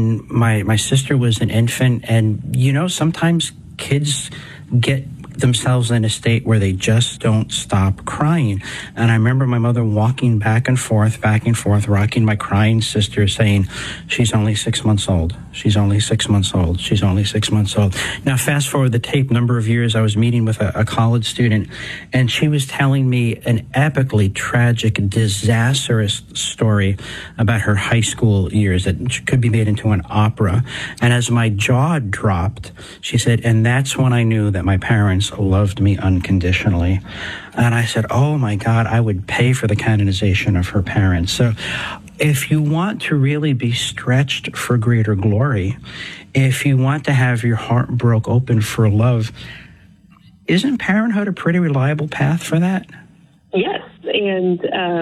and my sister was an infant, and sometimes kids get themselves in a state where they just don't stop crying. And I remember my mother walking back and forth, rocking my crying sister, saying, "She's only 6 months old. She's only 6 months old. She's only 6 months old." Now, fast forward the tape, number of years, I was meeting with a college student, and she was telling me an epically tragic, disastrous story about her high school years that could be made into an opera. And as my jaw dropped, she said, "And that's when I knew that my parents loved me unconditionally." And I said, "Oh my God, I would pay for the canonization of her parents." So if you want to really be stretched for greater glory, if you want to have your heart broke open for love, isn't parenthood a pretty reliable path for that? Yes, and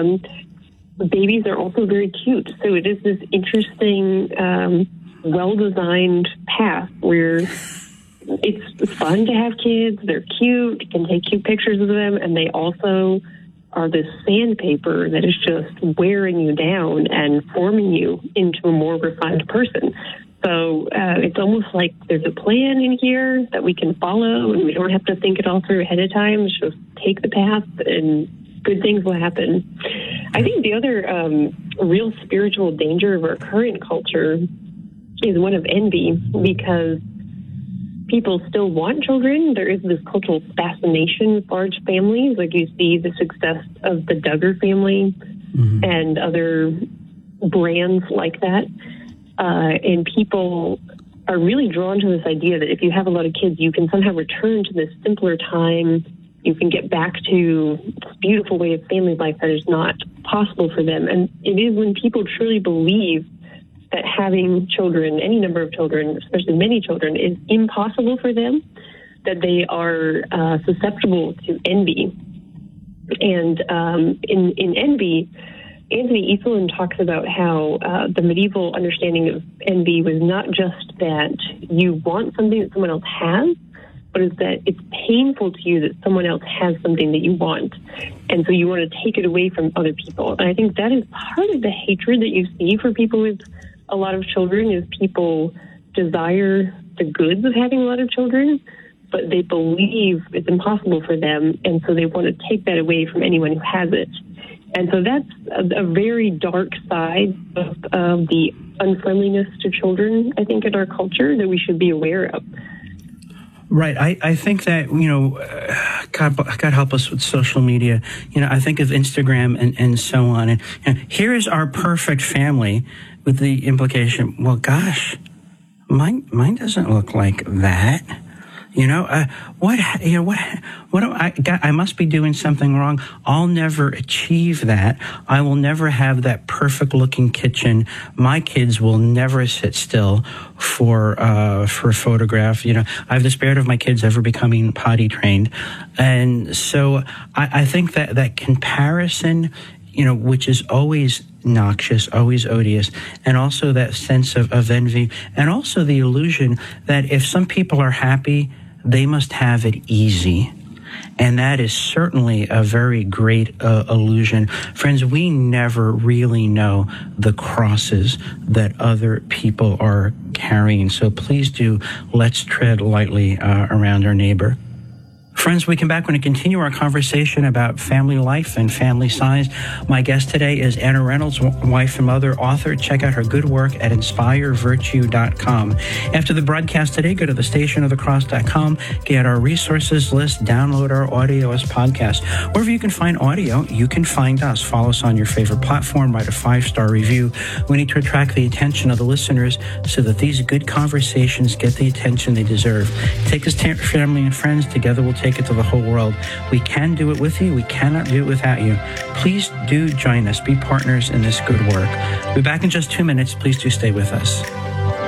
babies are also very cute. So it is this interesting, well-designed path where it's fun to have kids. They're cute. You can take cute pictures of them, and they also are this sandpaper that is just wearing you down and forming you into a more refined person. So it's almost like there's a plan in here that we can follow, and we don't have to think it all through ahead of time. Just take the path, and good things will happen. I think the other real spiritual danger of our current culture is one of envy, because people still want children. There is this cultural fascination with large families. Like you see the success of the Duggar family and other brands like that. And people are really drawn to this idea that if you have a lot of kids, you can somehow return to this simpler time. You can get back to this beautiful way of family life that is not possible for them. And it is when people truly believe that having children, any number of children, especially many children, is impossible for them, that they are susceptible to envy. And in envy, Anthony Easelin talks about how the medieval understanding of envy was not just that you want something that someone else has, but is that it's painful to you that someone else has something that you want. And so you want to take it away from other people. And I think that is part of the hatred that you see for people with a lot of children, is people desire the goods of having a lot of children, but they believe it's impossible for them, and so they want to take that away from anyone who has it. And so that's a very dark side of the unfriendliness to children, I think, in our culture that we should be aware of. Right. I think that, God help us with social media. I think of Instagram and so on. And here is our perfect family, with the implication, well, gosh, mine doesn't look like that. I must be doing something wrong. I'll never achieve that. I will never have that perfect looking kitchen. My kids will never sit still for a photograph. I've despaired of my kids ever becoming potty trained. And so I think that comparison, which is always noxious, always odious, and also that sense of envy, and also the illusion that if some people are happy, they must have it easy. And that is certainly a very great illusion. Friends, we never really know the crosses that other people are carrying. So please do, let's tread lightly around our neighbor. Friends, we come back. We're going to continue our conversation about family life and family size. My guest today is Anna Reynolds, wife and mother, author. Check out her good work at inspirevirtue.com. After the broadcast today, go to thestationofthecross.com, get our resources list, download our audio as podcast. Wherever you can find audio, you can find us. Follow us on your favorite platform, write a 5-star review. We need to attract the attention of the listeners so that these good conversations get the attention they deserve. Take us to family and friends. Together we'll take it to the whole world. We can do it with you. We cannot do it without you. Please do join us. Be partners in this good work. We'll be back in just 2 minutes. Please do stay with us.